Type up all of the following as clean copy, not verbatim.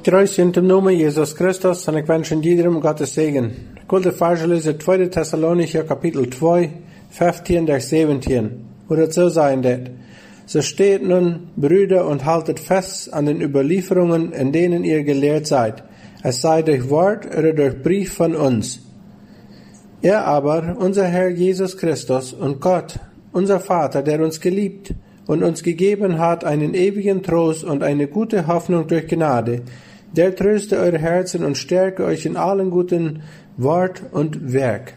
grüße in dem Namen Jesus Christus und ich wünsche jedem Gottes Segen. Ich wollte vorlesen 2. Thessalonicher Kapitel 2, 15 durch 17, wo das so sein wird. So steht nun, Brüder, und haltet fest an den Überlieferungen, in denen ihr gelehrt seid, es sei durch Wort oder durch Brief von uns. Er aber, unser Herr Jesus Christus und Gott, unser Vater, der uns geliebt und uns gegeben hat einen ewigen Trost und eine gute Hoffnung durch Gnade, der tröste eure Herzen und stärke euch in allen guten Wort und Werk.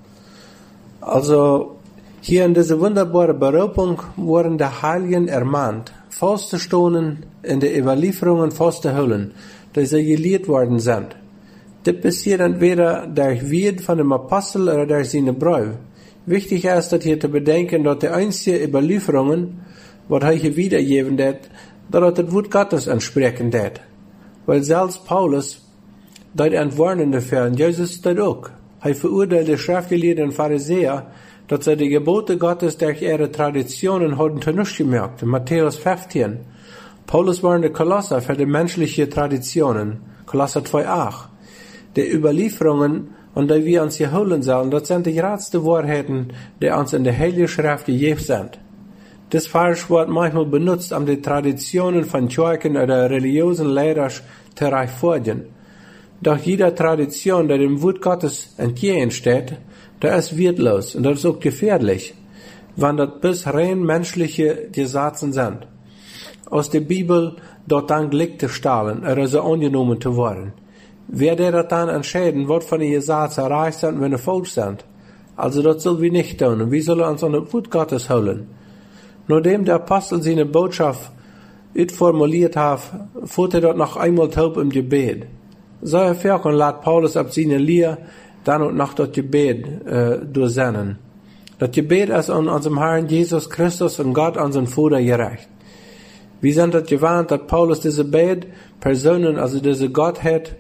Also, hier in dieser wunderbaren Berufung wurden die Heiligen ermahnt, festzustehen in den Überlieferungen festzuhalten, dass sie gelehrt worden sind. Das passiert entweder durch Wort von dem Apostel oder durch seine Briefe. Wichtig ist, dass hier zu bedenken, dass die einzigen Überlieferungen, was er hier wiedergeben wird, dass das Wort Gottes entsprechen wird. Weil selbst Paulus, das entwarnen dafür, und Jesus das auch. Er verurteilte die Schriftgelehrten und Pharisäer, dass sie die Gebote Gottes durch ihre Traditionen hatten zunichte gemacht. In Matthäus 15. Paulus war in der Kolosser für die menschlichen Traditionen. Kolosser 2,8. Die Überlieferungen, und die wir uns hier holen sollen, das sind die geradste Wahrheiten, die uns in der Heiligen Schrift gegeben sind. Das Falsch wird manchmal benutzt, um die Traditionen von Kirchen oder religiösen Lehrern zu rechtfertigen. Doch jede Tradition, die dem Wort Gottes entgegensteht, das ist wertlos und das ist auch gefährlich, wenn das bis rein menschliche Gesetze sind. Aus der Bibel dort dann Glück zu stahlen oder so angenommen zu werden. Wer der dann entscheiden, was von den Gesetzen erreicht sind, wenn sie falsch sind. Also das soll wir nicht tun und wir sollen uns an das Wort Gottes holen. Nachdem der Apostel seine Botschaft formuliert hat, fuhrt er dort noch einmal taub im Gebet. So erfährt lässt Paulus ab seine Lehre dann und noch das Gebet durchsenden. Das Gebet ist an unserem Herrn Jesus Christus und Gott, unseren Vater, gerecht. Wir sind das gewarnt, dass Paulus diese beiden Personen, also diese Gottheit,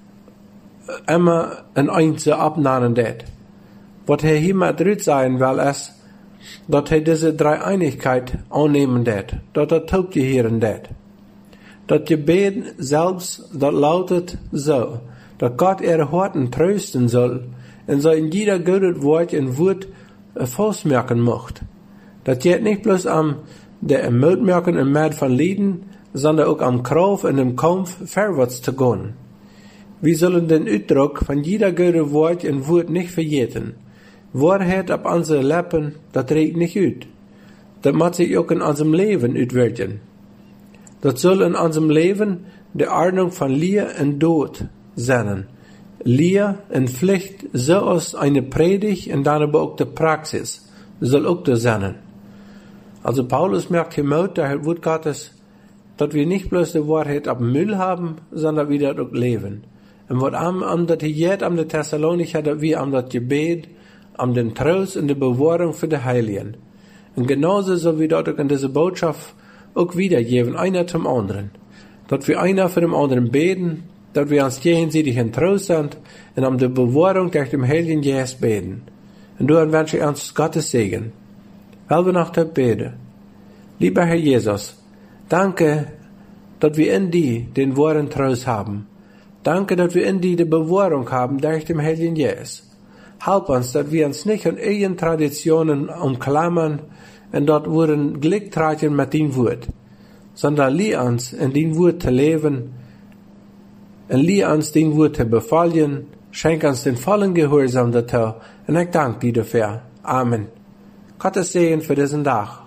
immer in eins abnehmen wird. Was er hier mal dritt sein will, ist, dass er diese Dreieinigkeit annehmen wird, dass er taubgehieren wird. Das Gebet selbst, das lautet so, dass Gott ihre Horten trösten soll, und so in jeder gutes Wort und Wort festmerken macht. Das geht nicht bloß am der Mutmerken im Mord von Lieden, sondern auch am Krauf und im Kampf vorwärts zu gehen. Wir sollen den Ausdruck von jeder guten Wort und Wort nicht vergessen. Wahrheit auf unsere Lippen, das regt nicht ut. Das muss sich auch in unserem Leben auswirken. Das soll in unserem Leben die Ordnung von Lehre und Tod sein. Lehre und Pflicht so aus eine Predigt und dann aber auch die Praxis soll auch das sein. Also Paulus merkt hier mit, der Wort Gottes, dass wir nicht bloß die Wahrheit auf dem Müll haben, sondern wir das auch leben. Und was das hier geht, am der Thessalonicher, dass wir am das Gebet, am den Trost und die Bewahrung für die Heiligen. Und genauso so wie dort auch in dieser Botschaft auch wiedergeben, einer zum anderen. Dass wir einer für den anderen beten, dass wir uns gegenseitig in Trost sind und um die Bewahrung durch den Heiligen Geist beten. Und dann wünsche ich uns Gottes Segen. Weil wir noch beten. Lieber Herr Jesus, danke, dass wir in dir den wahren Trost haben. Danke, dass wir in dir die Bewahrung haben durch den Heiligen Geist. Help uns, dass wir uns nicht an ihren Traditionen umklammern und dort wurden Glück tragen mit dein Wort, sondern lehr uns, in dein Wort zu leben und lehr uns, dein Wort zu befallen, schenk uns den vollen Gehorsam dazu und ich danke dir dafür. Amen. Gottes Segen für diesen Tag.